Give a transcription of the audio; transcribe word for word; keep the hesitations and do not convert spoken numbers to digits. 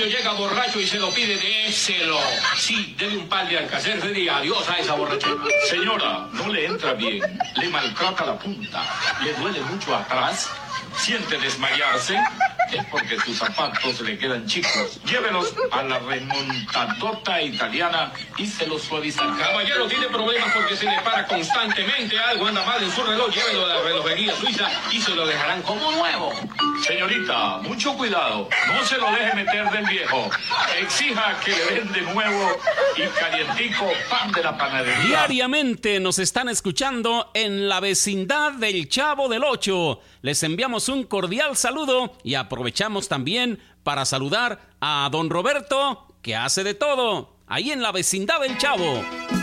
llega borracho y se lo pide, déselo. Sí, dele un par de Alcacercer y adiós a esa borrachera. Señora, no le entra bien, le maltrata la punta, le duele mucho atrás, siente desmayarse, es porque sus zapatos le quedan chicos. Llévelos a la remontadota italiana y se los suavizará. Caballero, tiene problemas porque se le para constantemente algo, anda mal en su reloj, llévelo a la relojería suiza y se lo dejarán como nuevo. Señorita, mucho cuidado, no se lo deje meter del viejo. Exija que le den de nuevo y calientico pan de la panadería. Diariamente nos están escuchando en la vecindad del Chavo del Ocho. Les enviamos un cordial saludo y aprovechamos también para saludar a don Roberto, que hace de todo ahí en la vecindad del Chavo.